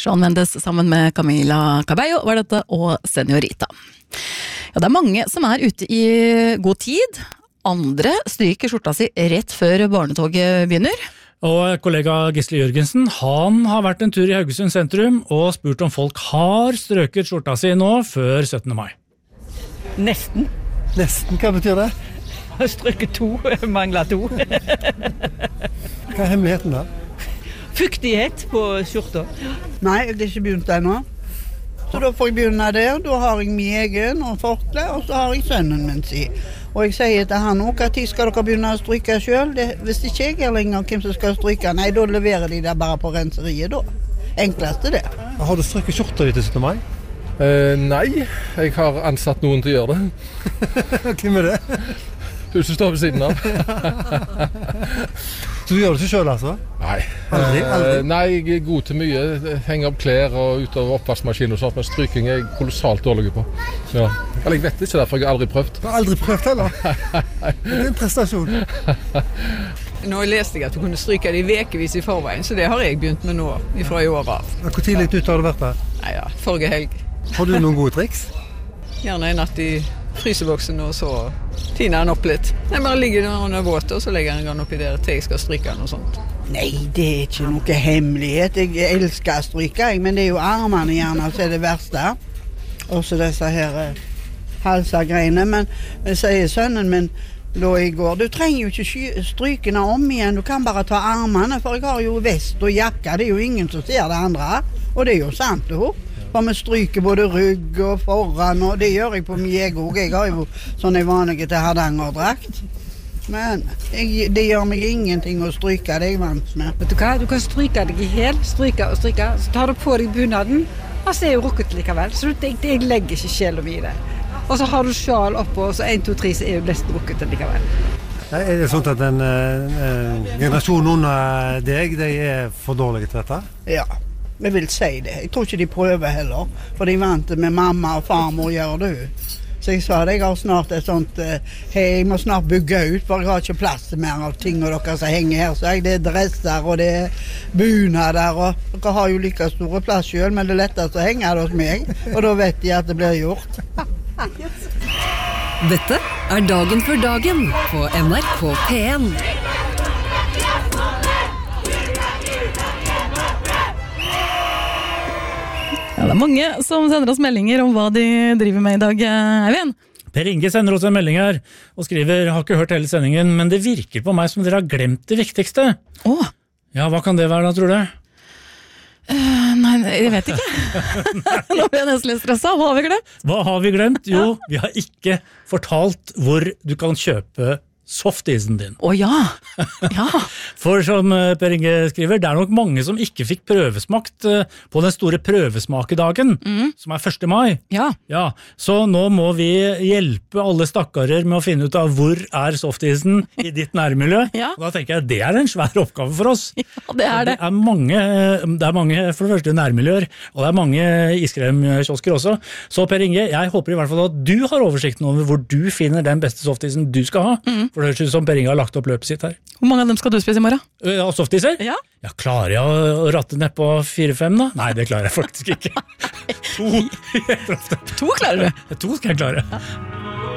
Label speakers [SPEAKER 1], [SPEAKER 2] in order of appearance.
[SPEAKER 1] Shawn Mendes sammen med Camila Cabello var dette, og Senorita. Ja, det mange som ute i god tid. Andre stryker skjorta si rett før barnetoget begynner.
[SPEAKER 2] Og kollega Gisle Jørgensen, han har vært en tur i Haugesund sentrum og spurt om folk har strøket skjorta si nå før 17. mai.
[SPEAKER 3] Nesten.
[SPEAKER 4] Nesten, hva betyr det?
[SPEAKER 3] Jeg har strøket 2, mangler 2.
[SPEAKER 4] Hva hemmeligheten da?
[SPEAKER 3] Fuktighet på skjorta.
[SPEAKER 5] Nei, jeg har ikke begynt ennå. Så da får jeg begynne der. Da har jeg min egen og fortle, og så har jeg sønnen min si. Og jeg sier til han også, hva tid skal dere begynne å stryke selv? Hvis ikke jeg er lenger hvem som skal stryke, nei, da leverer de det bare på renseriet da. Enkleste det.
[SPEAKER 4] Har du strøket skjorta di til 17. mai?
[SPEAKER 6] Nei, jeg har ansatt noen til å gjøre det.
[SPEAKER 4] Hvem er det?
[SPEAKER 6] Du som står ved siden av.
[SPEAKER 4] Så du gjør det ikke selv altså?
[SPEAKER 6] Nei.
[SPEAKER 4] Aldri?
[SPEAKER 6] Nei, jeg er god til mye. Henger opp klær og ut av oppvaskmaskin og sånt, men stryking er jeg kolossalt dårlig på. Ja. Eller jeg vet ikke derfor, jeg har aldri prøvd.
[SPEAKER 4] Du har aldri prøvd heller? Det er en prestasjon.
[SPEAKER 7] Nå leste jeg at du kunne stryke det i vekevis i forveien, så det har jeg begynt med nå, fra i år av.
[SPEAKER 4] Hvor tidlig ut har du vært der?
[SPEAKER 7] Nei ja, forrige helg.
[SPEAKER 4] Har du noen gode triks?
[SPEAKER 7] Gjerne en natt i fryseboksen, og så tiner den opp litt. Jeg bare ligger den under våt, og så legger jeg den oppi der til jeg skal stryke den og sånt.
[SPEAKER 5] Nei, det er ikke noe hemmelighet. Jeg elsker å stryke, men det er jo armene gjerne som er det verste. Også disse her halsagreiene. Men jeg sier sønnen min da i går, du trenger jo ikke strykene om igjen, du kan bare ta armene, for jeg har jo vest og jakke, det er jo ingen som ser det andre. Og det er jo sant, det hun. For vi stryker både rygg og foran, og det gjør jeg på min egen også. Jeg har jo sånn en vanlig til hardangerdrakt. Men det gjør meg ingenting å stryke, det er jeg vant med.
[SPEAKER 8] Vet du hva? Du kan stryke deg i hel, stryke og stryke, så tar du på deg bunaden, og så er jo rukket likevel. Så jeg legger ikke sjelen i det. Og så har du sjal oppå, og så 1, 2, 3, så er jo nesten rukket likevel.
[SPEAKER 4] Er det sånn at en generasjon under deg, de er for dårlige til dette?
[SPEAKER 5] Ja. Jeg vil si det. Jeg tror ikke de prøver heller, for de vant med mamma og farmor gjør det. Så jeg sa det, jeg har snart et sånt, jeg må snart bygge ut, for jeg har ikke plass til mer av ting og dere som henger her. Så det er dresser og det er bunader, og dere har jo like store plass selv, men det er lettest å henge hos meg, og da vet de at det blir gjort.
[SPEAKER 9] Dette er Dagen før dagen på NRK P1.
[SPEAKER 1] Ja, det er mange som sender oss meldinger om hva de driver med i dag, Eivind.
[SPEAKER 2] Per Inge sender oss en melding her og skriver, har ikke hørt hele sendingen, men det virker på meg som dere har glemt det viktigste.
[SPEAKER 1] Åh.
[SPEAKER 2] Ja, hva kan det være da, tror du?
[SPEAKER 1] Nei, jeg vet ikke. Nå blir jeg nesten litt stresset. Hva har vi glemt?
[SPEAKER 2] Hva har vi glemt? Jo, vi har ikke fortalt hvor du kan kjøpe softisen din.
[SPEAKER 1] Ja. Ja.
[SPEAKER 2] For som Per Inge skriver, det er nok mange som ikke fikk prøvesmakt på den store prøvesmakedagen, som er 1. mai.
[SPEAKER 1] Ja.
[SPEAKER 2] Ja, så nå må vi hjelpe alle stakkarer med å finne ut av hvor er softisen i ditt nærmiljø.
[SPEAKER 1] Ja.
[SPEAKER 2] Og da tenker jeg, det er en svær oppgave for oss.
[SPEAKER 1] Ja, det er det.
[SPEAKER 2] Det er mange for det første nærmiljøer, og det er mange iskremkiosker også. Så Per Inge, jeg håper i hvert fall at du har oversikten over hvor du finner den beste softisen du skal ha. For det høres ut som Per Inge har lagt opp løpet sitt her.
[SPEAKER 1] Hvor mange av dem skal du spise i morgen?
[SPEAKER 2] Ja, softiser?
[SPEAKER 1] Ja.
[SPEAKER 2] Ja, klarer jeg å ratte ned på 4-5 da? Nei, det klarer jeg faktisk ikke. 2.
[SPEAKER 1] 2 klarer du.
[SPEAKER 2] 2 skal jeg klare. Ja.